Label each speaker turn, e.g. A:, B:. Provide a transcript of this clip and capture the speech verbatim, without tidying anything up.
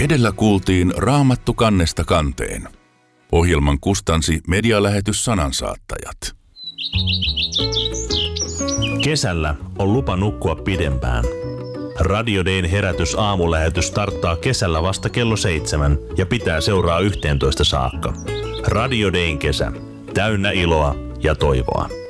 A: Edellä kuultiin Raamattu kannesta kanteen. Ohjelman kustansi medialähetys Sanansaattajat.
B: Kesällä on lupa nukkua pidempään. Radio Dayn herätys aamulähetys starttaa kesällä vasta kello seitsemän ja pitää seuraa yhteentoista saakka. Radio Dayn kesä. Täynnä iloa ja toivoa.